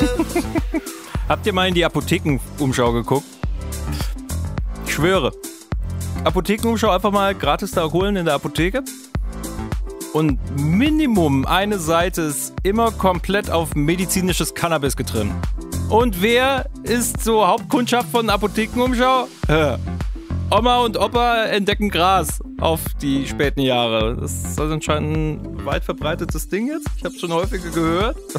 Habt ihr mal in die Apothekenumschau geguckt? Ich schwöre. Apothekenumschau einfach mal gratis da holen in der Apotheke. Und Minimum eine Seite ist immer komplett auf medizinisches Cannabis getrimmt. Und wer ist so Hauptkundschaft von Apothekenumschau? Oma und Opa entdecken Gras auf die späten Jahre. Das ist also anscheinend ein weit verbreitetes Ding jetzt. Ich habe es schon häufiger gehört.